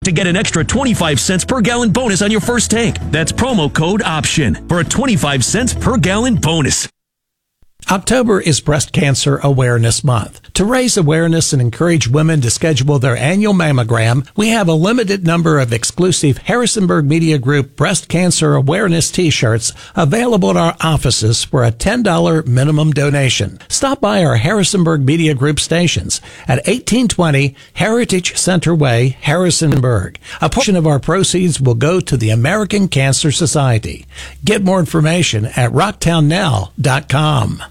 to get an extra 25 cents per gallon bonus on your first tank. That's promo code OPTION for a 25 cents per gallon bonus. October is Breast Cancer Awareness Month. To raise awareness and encourage women to schedule their annual mammogram, we have a limited number of exclusive Harrisonburg Media Group Breast Cancer Awareness t-shirts available at our offices for a $10 minimum donation. Stop by our Harrisonburg Media Group stations at 1820 Heritage Center Way, Harrisonburg. A portion of our proceeds will go to the American Cancer Society. Get more information at rocktownnow.com.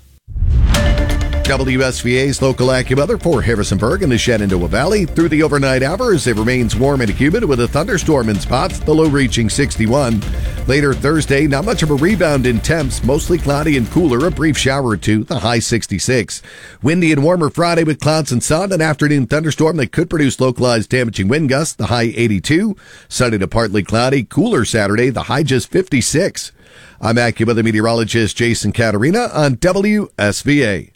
WSVA's local AccuWeather for Harrisonburg and the Shenandoah Valley. Through the overnight hours, it remains warm and humid with a thunderstorm in spots, the low reaching 61. Later Thursday, not much of a rebound in temps, mostly cloudy and cooler, a brief shower or two, the high 66. Windy and warmer Friday with clouds and sun, an afternoon thunderstorm that could produce localized damaging wind gusts, the high 82. Sunny to partly cloudy, cooler Saturday, the high just 56. I'm AccuWeather meteorologist Jason Caterina on WSVA.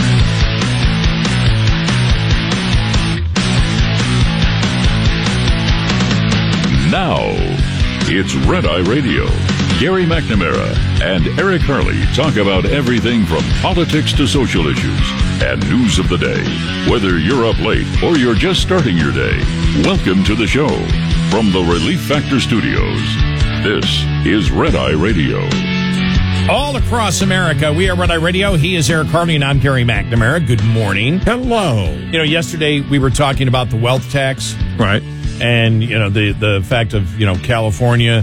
Now, it's Red Eye Radio. Gary McNamara and Eric Harley talk about everything from politics to social issues and news of the day. Whether you're up late or you're just starting your day, welcome to the show. From the Relief Factor Studios, this is Red Eye Radio. All across America, we are Red Eye Radio. He is Eric Harley, and I'm Gary McNamara. Good morning. Hello. You know, yesterday we were talking about the wealth tax. Right. And, you know, the fact of, you know, California,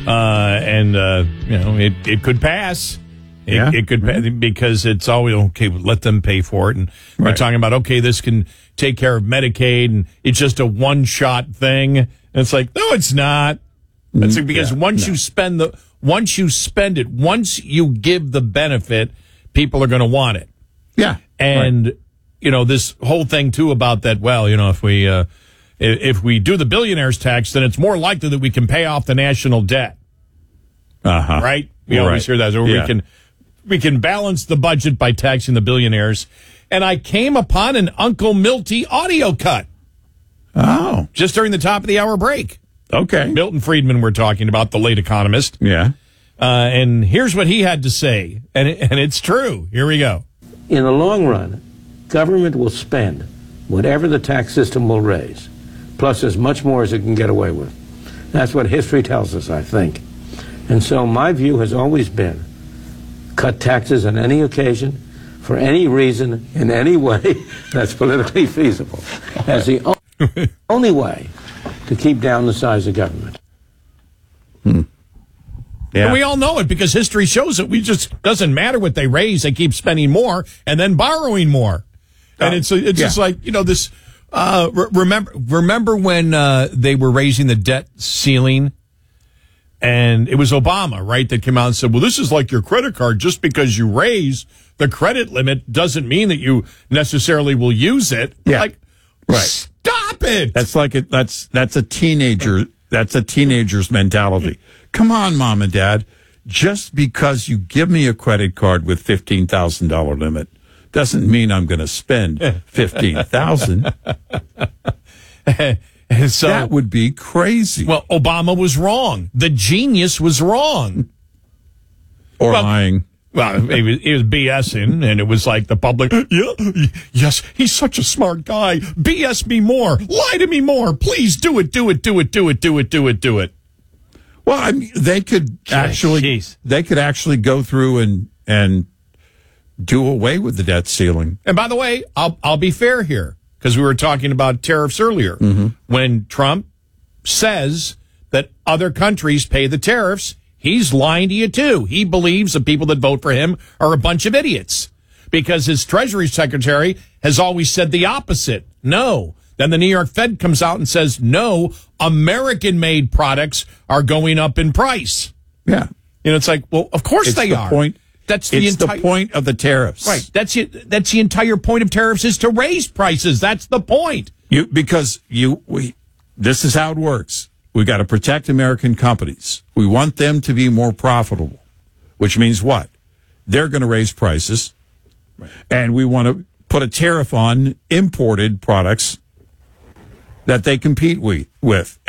it could pass. It could pass because it's always, okay, let them pay for it. And we're talking about, okay, this can take care of Medicaid, and it's just a one-shot thing. And it's like, no, it's not. It's because once you spend it, once you give the benefit, people are going to want it. Yeah. And, you know, this whole thing, too, about that, well, you know, if we do the billionaires tax, then it's more likely that we can pay off the national debt. Right? We always hear that. So we can balance the budget by taxing the billionaires. And I came upon an Uncle Milty audio cut. Oh. Just during the top of the hour break. Okay. Milton Friedman we're talking about, the late economist. Yeah. And here's what he had to say. And it's true. Here we go. In the long run, government will spend whatever the tax system will raise, plus as much more as it can get away with. That's what history tells us, I think. And so my view has always been cut taxes on any occasion, for any reason, in any way that's politically feasible, as the only way to keep down the size of government. Yeah. And we all know it because history shows it. Doesn't matter what they raise, they keep spending more and then borrowing more. And it's just like, you know, this, remember when they were raising the debt ceiling? And it was Obama, right, that came out and said, well, this is like your credit card. Just because you raise the credit limit doesn't mean that you necessarily will use it. Yeah. Like, stop it. That's like that's a teenager. That's a teenager's mentality. Come on, Mom and Dad. Just because you give me a credit card with $15,000 limit doesn't mean I'm going to spend $15,000. So, that would be crazy. Well, Obama was wrong. The genius was wrong. Or lying. Well, he was BSing, and it was like the public, yes, he's such a smart guy. BS me more. Lie to me more. Please do it. Well, I mean, they could actually go through and do away with the debt ceiling. And by the way, I'll be fair here, because we were talking about tariffs earlier. Mm-hmm. When Trump says that other countries pay the tariffs, he's lying to you, too. He believes the people that vote for him are a bunch of idiots because his Treasury Secretary has always said the opposite. No. Then the New York Fed comes out and says, no, American-made products are going up in price. Yeah. You know, it's like, well, of course they are. It's the point of the tariffs. Right. That's the entire point of tariffs is to raise prices. That's the point. This is how it works. We got to protect American companies. We want them to be more profitable, which means what? They're going to raise prices, and we want to put a tariff on imported products that they compete with.